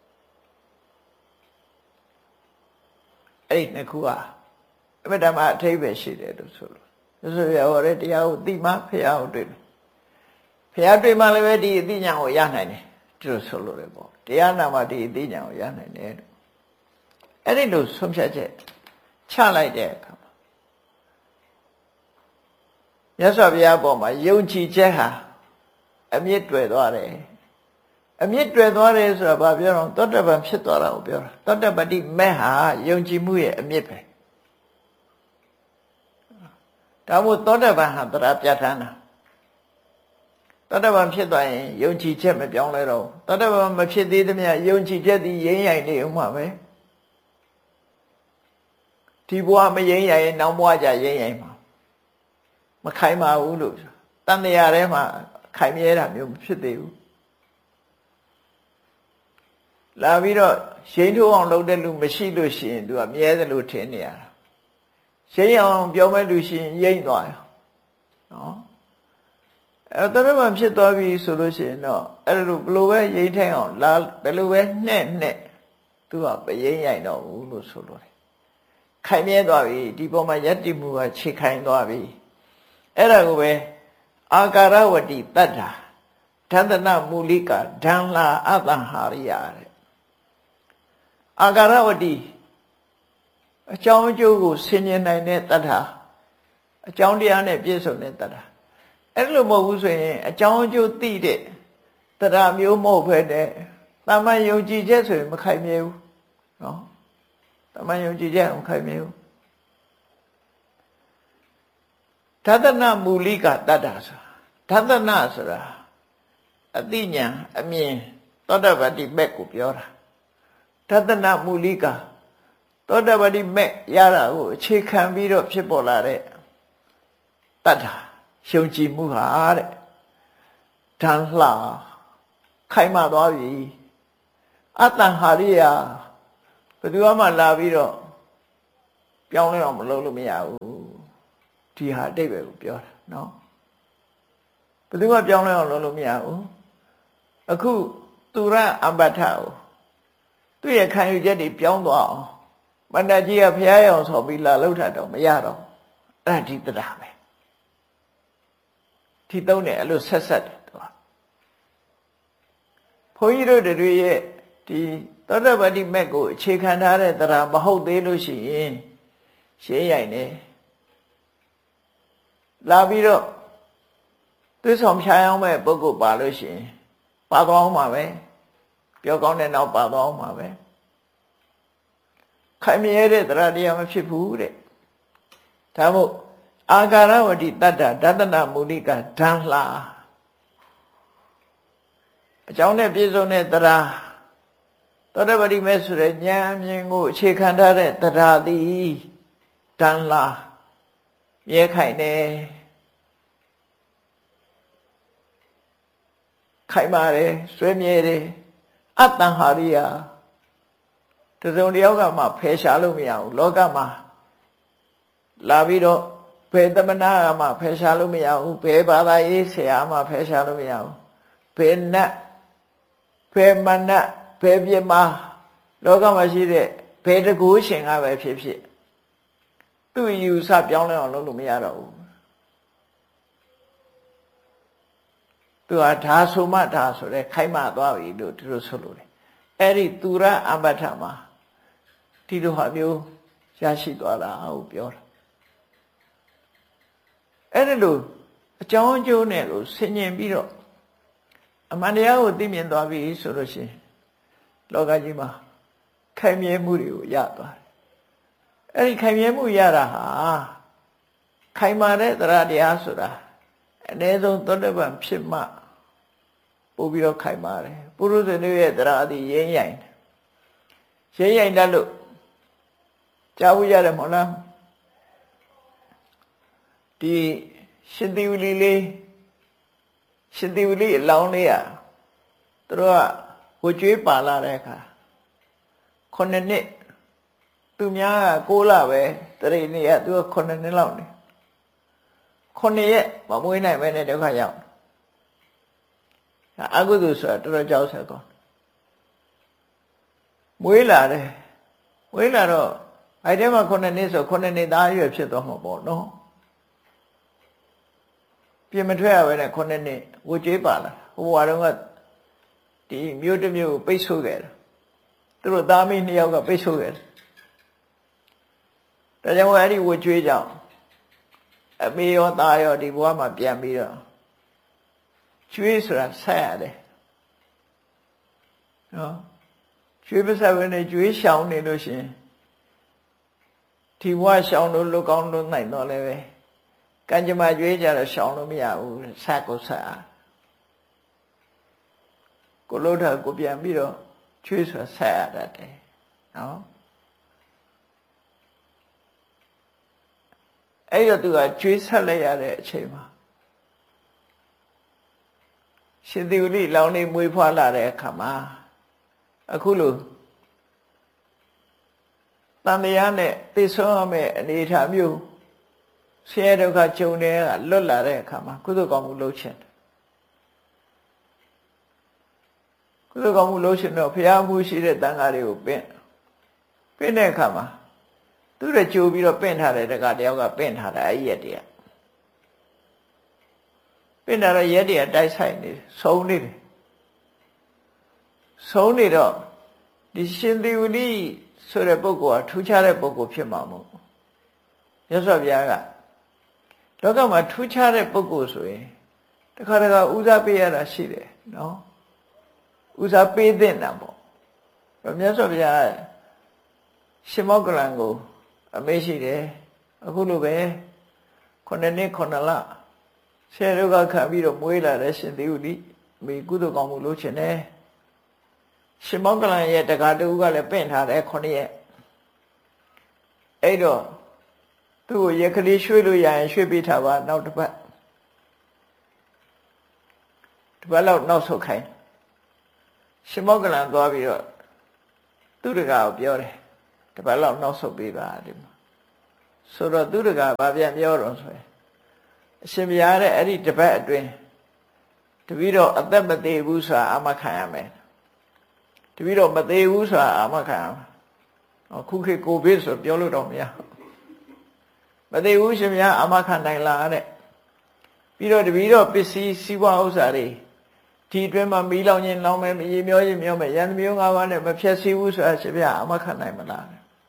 အဲ့ဒီနှစ်ခုဟာအမှန်တမ်းအထိပ္ပယ်ရှိတယ်လို့ဆိုလို့ဆိုရဟောတဲ့တရားကိုသိမှဖះကိုတွေ့တယ်ဖះတွေ့မှလည်းပဲဒီအသိဉာဏ်ကိုရနိုင်တယ်ဒီလိုဆိုလို့ရပေါ့တရားနာမှဒီအသိဉာဏ်ကိုရနိုင်တယ်လို့အဲ့ဒီလိုဆုံးဖြတ်ချက်ချလိုက်တဲ့အခါမှာမြတ်စွာဘုရားပေါ်မှာယုံကြည်ချက်ဟာအမြင့်တွယ်သွားတယ်အမြင့်တွယ်သွားတယ်ဆိုတာဘာပြောတော့သောတပန်ဖြစ်သွားတာကိုပြောတာသောတပတိမဲ့ဟာယုံကြည်မှုရဲ့အမြင့်ပဲဒါမို့သောတပန်ဟာတရားပြဋ္ဌာန်းတာသောတပန်ဖြစ်သွားရင်ယုံကြည်ချက်မပြောင်းလဲတော့သောတပန်မဖြစ်သေးသမျှယုံကြည်ချက်ဒီရင်းရိုင်နေဥမှာပဲဒီဘဝမရင်းရိုင်နောက်ဘဝကျရင်းရိုင်မှာမခိုင်ပါဘူးလို့တန်တရားထဲမှာခိုင်မြဲတာမျိုးမဖြစ်သေးဘူးလာပြီးတော့ရှိန်ထိုးအောင်လုပ်တဲ့လူမရှိလို့ရှိရင်သူကမြဲတယ်လို့ထင်နေရတာရှိန်အောင်ပြောမဲ့လူရှိရင်ရိမ့်သွားရောနော်အဲတရမဖြစ်သွားပြီဆိုလို့ရှိရင်တော့အဲ့လိုဘလို့ပဲရိမ့်ထိုင်အောင်လာဘယ်လိုပဲနှဲ့နှဲ့သူကမရိမ့်ရိုင်တော့ဘူးလို့ဆိုလို့တယ်ခိုင်မြဲသွားပြီဒီပေါ်မှာယတ္တိမှုကခြေခိုင်သွားပြီအဲ့ဒါကိုပဲအာကာရဝတိတတ္တာဓန္တနမူလိကဓံလာအတ္တဟာရိယတဲ့အာကာရဝတိအကြောင်းအကျိုးကိုဆင်ញင်နိုင်တဲ့တတ္ထာအကြောင်းတရားနဲ့ပြည့်စုံတဲ့တတ္ထာအဲ့လိုမဟုတ်ဘူးဆိုရင်အကြောင်းအကျိုးသိတဲ့တတ္ထာမျိုးမဟုတ်ဘဲနဲ့တာမန်ယုံကြည်ချက်ဆိုရင်မခိုင်မြဲဘူးနော်တာမန်ယုံကြည်ချက်မခိုင်မြဲဘူးဓတ္တနမူလိကတတ္တာဆိုတာဓတ္တနဆိုတာအသိဉာဏ်အမြင်သောတပတိမဲ့ကိုပြောတာဓတ္တနမူလိကသောတပတိမဲ့ရတာကိုအခြေခံပြီးတော့ဖြစ်ပေါ်လာတဲ့တတ္ထာရှုံကြည်မှုဟာတဲ့ဓာန်လှခိုင်မာသွားပြီအတ္တဟာရိယဘယ်သူမှလာပြီးတော့ပပြောင်းလဲအောင်မလုပ်လို့မရဘူးဒီဟာအတိတ်ပဲကိုပြောတာနော်ဘယ်သူမှပြောင်းလဲအောင်လုပ်လို့မရဘူးအခုသူရအမ္ပတ္ထကိုသူ့ရဲ့ခံယူချက်တွေပြောင်းသွားအောင်မန္တကြီးကဘုရားရောင်ဆိုပြီးလာလှုပ်တာတော့မရတော့အဲ့ဒါဒီတရားပဲဒီသုံးတယ်အဲ့လိုဆက်ဆက်တယ်သူကဘုန်းကြီးတို့တွေရဲ့ဒီသောတပတ္တိမက်ကိုအခြေခံထားတဲ့တရားမဟုတ်သေးလို့ရှိရင်ရှင်းရိုင်နေလာပြီးတော့သွေးဆောင်ဖြားအောင်မဲ့ပုဂ္ဂိုလ်ပါလို့ရှိရင်ပါသွားအောင်ပါပဲပြောကောင်းတဲ့နောက်ပါသွားအောင်ပါပဲခိုင်မြဲတဲ့တရားတရားမဖြစ်ဘူးတဲ့ဒါမို့အာကာရဝတိတတ္တဒသနာမူလိကဓာန်လှအကြောင်းနဲ့ပြည့်စုံတဲ့တရားသောတပတိမဲ့ဆိုတဲ့ဉာဏ်အမြင်ကိုအခြေခံထားတဲ့တရားသည်ဓာန်လှမြဲခိုင်နေခိုင်ပါတယ်ဆွေးမြဲတယ်အတ္တံဟာရိယတစုံတယောက်ကမှဖယ်ရှားလို့မရဘူးလောကမှာလာပြီးတော့ဘယ်သမဏကမှဖယ်ရှားလို့မရဘူးဘယ်ဘာသာရေးဆရာမှဖယ်ရှားလို့မရဘူးဘယ်နတ်ဘယ်မနတ်ဘယ်ပြမလောကမှာရှိတဲ့ဘယ်တကူရှင်ကပဲဖြစ်ဖြစ်သူ့ယူဆပြောင်းလဲအောင်လုပ်လို့မရတော့ဘူးသူဟာဓာဆိုမှဓာဆိုတဲ့ခိုက်မှသွားပြီလို့သူတို့ဆိုလို့တယ်အဲ့ဒီသူရအမ္ပတ္ထမှာဒီလိုဟာမျိုးရရှိသွားတာဟုတ်ပြောတာအဲ့ဒီလိုအကြောင်းအကျိုးနဲ့ကိုဆင်ញင်ပြီးတော့အမှန်တရားကိုသိမြင်သွားပြီဆိုလို့ရှိရင်လောကကြီးမှာခိုင်မြဲမှုတွေကိုရသွားတယ်အဲ့ဒီခိုင်မြဲမှုရတာဟာခိုင်မာတဲ့တရားတရားဆိုတာအနည်းဆုံးသောတပန်ဖြစ်မှပို့ပြီးတော့ခိုင်မာတယ်ပုရုဇဉ်တွေရဲ့တရားအသည်ရင်းရိုင်ရင်းရိုင်တတ်လို့ကြားဘူးရတယ်မဟုတ်လားဒီရှင်သီဝလီလေးရှင်သီဝလီအလောင်းလေးอ่ะသူတို့ကဝကျွေးပါလာတဲ့အခါခုနှစ်နှစ်သူများကကိုးလပဲတရိနေကသူကခုနှစ်နှစ်လောက်နေခုနှစ်ရက်မမွေးနိုင်ပဲနဲ့ဒုက္ခရောက်အကုသိုလ်ဆိုတာတော်တော်ကြောက်ဆက်ကောင်းမွေးလာတယ်မွေးလာတော့အဲ့ဒီမှာခုနှစ်နှစ်ဆိုခုနှစ်နှစ်သားရွယ်ဖြစ်သွားမှာပေါ့နော်ပြင်မထွက်ရပဲနဲ့ခုနှစ်နှစ်ဝကျွေးပါလာဟိုဘွားတော့ကဒီမြို့တစ်မြို့ကိုပိတ်ဆို့ခဲ့တယ်သူတို့သားမီးနှစ်ယောက်ကပိတ်ဆို့ခဲ့တယ်ဒါကြောင့်အဲ့ဒီဝကျွေးကြောင့်အမေရောသားရောဒီဘဝမှာပြန်ပြီးတော့ကျွေးဆိုတာဆက်ရတယ်နော်ကျွေးပဆက်ဝင်နေကျွေးရှောင်နေလို့ရှင်ဒီဘဝရှောင်လို့လွတ်ကောင်းလွတ်နိုင်တော့လည်းပဲကံကြမ္မာကျွေးကြတော့ရှောင်လို့မရဘူးဆက်ကိုဆက်ကိုလို့တာကိုပြန်ပြီးတော့ကျွေးဆိုတာဆက်ရတတ်တယ်နော်အဲ့တော့သူကကျွေးဆက်လိုက်ရတဲ့အချိန်မှာရှင်သီဝလိလောင်းနေမွေးဖွားလာတဲ့အခါမှာအခုလိုတန်တရားနဲ့သိဆုံးရမယ့်အနေအထားမျိုးဆင်းရဲဒုက္ခကြုံတဲ့ကလွတ်လာတဲ့အခါမှာကုသိုလ်ကောင်းမှုလုပ်ခြင်းကုသိုလ်ကောင်းမှုလုပ်ခြင်းတော့ဘုရားမှုရှိတဲ့တန်ခါးတွေကိုပင့်ပင့်တဲ့အခါမှာသူတို့ကြိုပြီးတော့ပင့်ထားတဲ့တက္ကတယောက်ကပင့်ထားတာအဲ့ရက်တည်းပင့်တာတော့ရက်တည်းတိုက်ဆိုင်နေဆုံးနေတယ်ဆုံးနေတော့ဒီရှင်သီဝလိဆိုတဲ့ပုဂ္ဂိုလ်ကထူးခြားတဲ့ပုဂ္ဂိုလ်ဖြစ်မှာမဟုတ်မြတ်စွာဘုရားကလောကမှာထူးခြားတဲ့ပုဂ္ဂိုလ်ဆိုရင်တခါတခါဦးစားပေးရတာရှိတယ်နော်ဦးစားပေးတဲ့နာပေါ့မြတ်စွာဘုရားရှင်မောက္ကလံကိုအမေရှိတယ်အခုလိုပဲခုနှစ်နှစ်ခုနှစ်လဆယ်ရုပ်ကခံပြီးတော့မွေးလာတဲ့ရှင်သီဝလိအမေကုသိုလ်ကောင်းမှုလုပ်ခြင်းနဲ့ရှင်မောက္ကလံရဲ့တက္ကတူကလည်းပင့်ထားတယ်ခုနှစ်ရက်အဲ့တော့သူ့ကိုရက်ကလေးရွှေ့လို့ရရင်ရွှေ့ပေးထားပါနောက်တစ်ပတ်တစ်ပတ်လောက်နောက်ဆုတ်ခိုင်းရှင်မောက္ကလံသွားပြီးတော့သူ့တက္ကကိုပြောတယ်တစ်ပတ်လောက်နောက်ဆုတ်ပေးပါဒီမှာဆိုတော့သူတကဘာပြန်ပြောတော့ဆိုရင်အရှင်ဘုရားတဲ့အဲ့ဒီတပတ်အတွင်းတပည့်တော်အသက်မသေးဘူးဆိုတာအာမခံရမယ်တပည့်တော်မသေးဘူးဆိုတာအာမခံရမယ်အခုခေတ်ကိုဗစ်ဆိုပြောလို့တော့မရမသေးဘူးရှင်ဘုရားအာမခံနိုင်လားတဲ့ပြီးတော့တပည့်တော်ပစ္စည်းစီးပွားဥစ္စာတွေဒီအတွင်းမှာမီးလောင်ခြင်းလောင်မယ်ရေမျောခြင်းမျောမယ်ရန်မျိုး၅ပါးနဲ့မဖြတ်စည်းဘူးဆိုတာရှင်ဘုရားအာမခံနိုင်မလား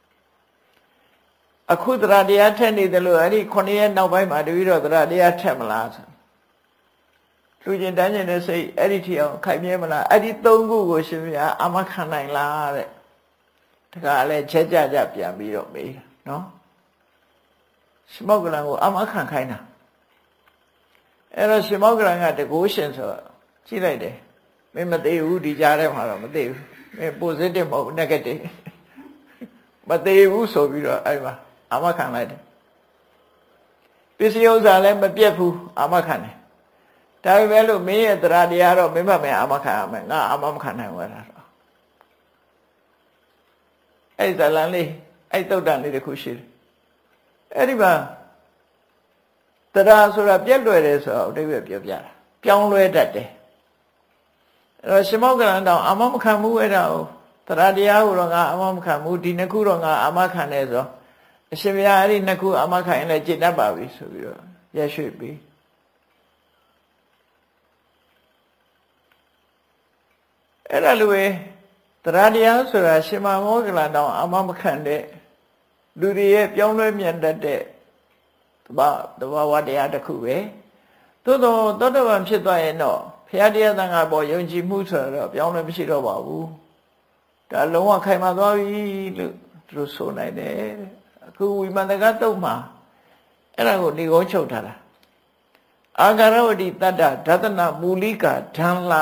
အခုတရားတရားထက်နေတယ်လို့အဲ့ဒီခုနှစ်ရက်နောက်ပိုင်းမှာတပည့်တော်တရားတရားထက်မလားဆိုလူကျင်တန်းကျင်တဲ့စိတ်အဲ့ဒီထီအောင်ခိုင်မြဲမလားအဲ့ဒီသုံးခုကိုရှင်ဘုရားအာမခံနိုင်လားတဲ့တခါလဲချက်ကြကြပြန်ပြီးတော့မေးနော်ရှင်မောက္ကလံကိုအာမခံခိုင်းတာအဲ့တော့ရှင်မောက္ကလံကတကူရှင်ဆိုကြည့်လိုက်တယ်မင်းမသေးဘူးဒီကြားထဲမှာတော့မသေးဘူးမင်း positive မဟုတ် negative မသေးဘူးဆိုပြီးတော့အဲ့မှာအာမခံလိုက်တယ်ပစ္စည်းဥစ္စာလည်းမပြတ်ဘူးအာမခံတယ်ဒါပေမဲ့လို့မင်းရဲ့တရားတရားတော့မင်းမမအာမခံရမယ်ငါအာမမခံနိုင်ဘူးလားအဲ့ဇလန်လေးအဲ့တုတ်တန်လေးတစ်ခုရှိတယ်အဲ့ဒီမှာတရားဆိုတာပြက်လွယ်တယ်ဆိုတော့အတိတ်ပဲပြောပြတာပြောင်းလဲတတ်တယ်အဲ့တော့ရှင်မောက္ကလန်တောင်အာမမခံဘူးအဲ့ဒါကိုတရားတရားကိုတော့ငါအာမမခံဘူးဒီနှစ်ခုတော့ငါအာမခံတယ်ဆိုအရှင်ဘုရားအဲ့ဒီနှစ်ခုအာမခံရင်လည်းจิตတတ်ပါပြီဆိုပြီးတော့ရက်ရွှေ့ပြီးအဲ့ဒါလိုပဲတရားတရားဆိုတာရှင်မောက္ကလန်တောင်အာမမခံတဲ့လူတွေရဲ့ပြောင်းလဲမြန်တတ်တဲ့တဘာတဘာဝတရားတစ်ခုပဲသို့တော့သောတပန်ဖြစ်သွားရင်တော့ဘုရားတရားသံဃာပေါ်ယုံကြည်မှုဆိုတော့ပြောင်းလဲမရှိတော့ပါဘူးဒါလုံးဝခိုင်မာသွားပြီလို့သူတို့ဆိုနိုင်တယ်အခုဝိမန္တကတုတ်မှာအဲ့ဒါကိုဒီကုန်းချုပ်ထားတာအာဂရဝတိတတ္တဒသနမူလိကာဓံလာ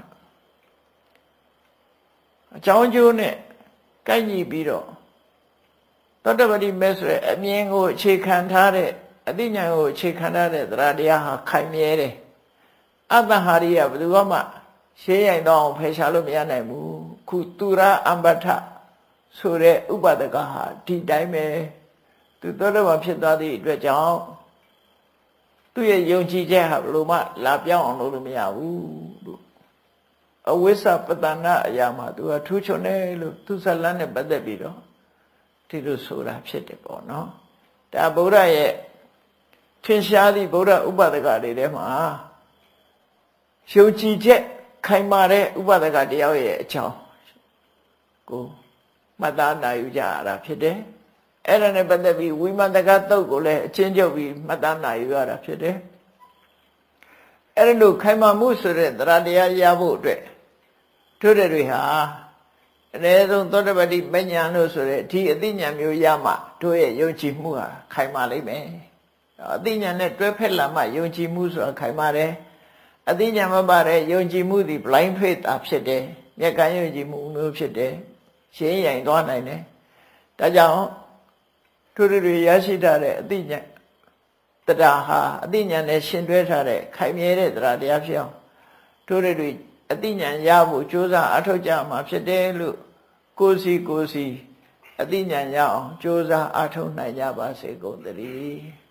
အကြောင်းကျိုးနဲ့ကိုက်ညီပြီးတော့သောတပတိမဲ့ဆိုတဲ့အမြင်ကိုအခြေခံထားတဲ့အသိဉာဏ်ကိုအခြေခံထားတဲ့တရားတရားဟာခိုင်မြဲတယ်အတ္တဟာရိယဘယ်သူမှရှင်းရင်တော့ဖယ်ရှားလို့မရနိုင်ဘူးခုသူရအမ္ပထဆိုတဲ့ဥပဒကဟာဒီတိုင်းပဲသူသောတပန်ဖြစ်သွားသည့်အတွက်ကြောင့်သူ့ရဲ့ယုံကြည်ချက်ဟာဘယ်လိုမှလာပြောင်းအောင်လုပ်လို့မရဘူးလို့အဝိဇ္ဇပတနာအရာမှာသူကထူးချွန်တယ်လို့သူဇလန်းနဲ့ပတ်သက်ပြီးတော့ဒီလိုဆိုတာဖြစ်တယ်ပေါ့နော်ဒါဗုဒ္ဓရဲ့ထင်ရှားသည့်ဗုဒ္ဓဥပဒကတွေထဲမှာယုံကြည်ချက်ခိုင်မာတဲ့ဥပဒကတရားရဲ့အကြောင်းကိုမှတ်သားနိုင်ယူကြရတာဖြစ်တယ်အဲ့ဒါနဲ့ပတ်သက်ပြီးဝိမန္တကသုတ်ကိုလည်းအချင်းချုပ်ပြီးမှတ်သားနိုင်ယူရတာဖြစ်တယ်အဲ့ဒါလို့ခိုင်မာမှုဆိုတဲ့တရားတရားရဖို့အတွက်တို့တွေဟာအနည်းဆုံးသောတပတိပညာလို့ဆိုတဲ့ဒီအသိဉာဏ်မျိုးရမှတို့ရဲ့ယုံကြည်မှုဟာခိုင်မာလိမ့်မယ်အသိဉာဏ်နဲ့တွဲဖက်လာမှယုံကြည်မှုဆိုတာခိုင်မာတယ်အသိဉာဏ်မပါတဲ့ယုံကြည်မှုသည် blind faith တာဖြစ်တယ်မျက်ကန်းယုံကြည်မှုမျိုးဖြစ်တယ်ရှင်းရင်သွားနိုင်တယ်ဒါကြောင့်တို့တွေရရှိထားတဲ့အသိဉာဏ်တရားဟာအသိဉာဏ်နဲ့ရှင်တွဲထားတဲ့ခိုင်မြဲတဲ့တရားတရားဖြစ်အောင်တို့တွေအသိဉာဏ်ရဖို့ကြိုးစားအထောက်ကြမှာဖြစ်တယ်လို့ကိုယ်စီကိုယ်စီအသိဉာဏ်ရအောင်ကြိုးစားအထောက်နိုင်ကြပါစေကုန်သတည်း